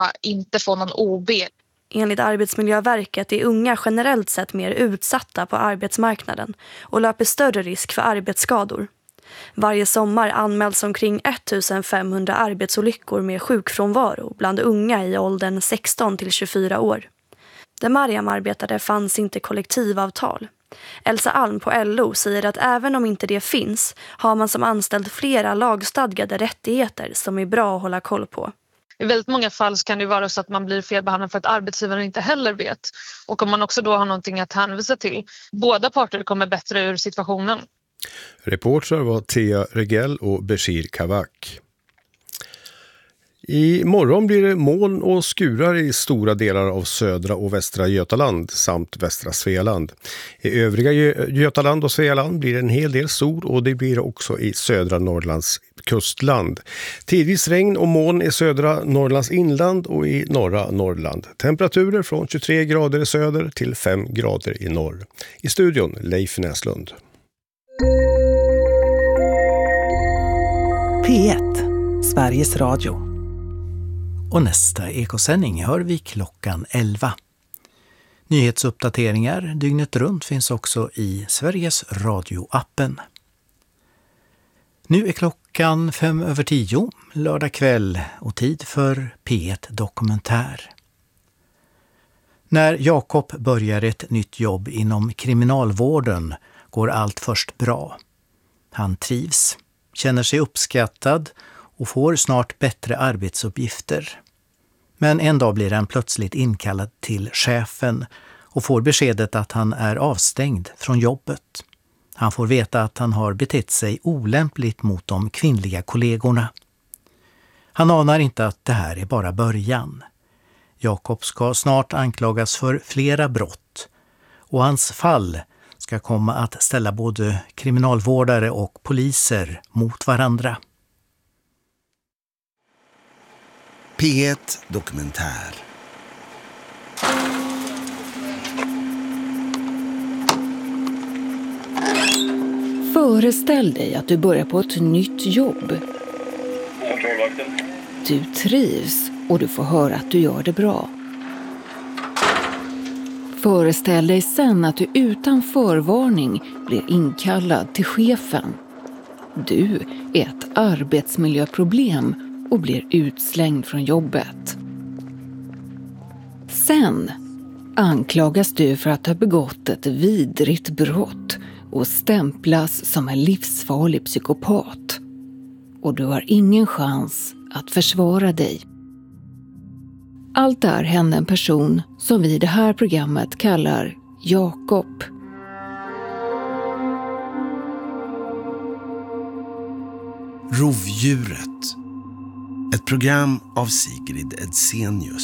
inte få någon OB. Enligt Arbetsmiljöverket är unga generellt sett mer utsatta på arbetsmarknaden och löper större risk för arbetsskador. Varje sommar anmäls omkring 1500 arbetsolyckor med sjukfrånvaro bland unga i åldern 16 till 24 år. Där Mariam arbetade fanns inte kollektivavtal. Elsa Alm på LO säger att även om inte det finns har man som anställd flera lagstadgade rättigheter som är bra att hålla koll på. I väldigt många fall så kan det vara så att man blir felbehandlad för att arbetsgivaren inte heller vet. Och om man också då har någonting att hänvisa till, båda parter kommer bättre ur situationen. Reportrar var Thea Regell och Beshir Kavak. I morgon blir det moln och skurar i stora delar av södra och västra Götaland samt västra Svealand. I övriga Götaland och Svealand blir det en hel del sol och det blir också i södra Norrlands kustland. Tidvis regn och moln i södra Norrlands inland och i norra Norrland. Temperaturer från 23 grader i söder till 5 grader i norr. I studion Leif Näslund. P1, Sveriges Radio. Och nästa ekosändning hör vi klockan 11. Nyhetsuppdateringar dygnet runt finns också i Sveriges Radio-appen. Nu är klockan 5:10, lördag kväll och tid för P1 Dokumentär. När Jakob börjar ett nytt jobb inom kriminalvården går allt först bra. Han trivs, känner sig uppskattad och får snart bättre arbetsuppgifter. Men en dag blir han plötsligt inkallad till chefen och får beskedet att han är avstängd från jobbet. Han får veta att han har betett sig olämpligt mot de kvinnliga kollegorna. Han anar inte att det här är bara början. Jakob ska snart anklagas för flera brott och hans fall ska komma att ställa både kriminalvårdare och poliser mot varandra. P1 Dokumentär. Föreställ dig att du börjar på ett nytt jobb. Du trivs och du får höra att du gör det bra. Föreställ dig sen att du utan förvarning blir inkallad till chefen. Du är ett arbetsmiljöproblem och blir utslängd från jobbet. Sen anklagas du för att ha begått ett vidrigt brott och stämplas som en livsfarlig psykopat. Och du har ingen chans att försvara dig. Allt det här hände en person som vi i det här programmet kallar Jakob. Rovdjuret. Ett program av Sigrid Edsenius.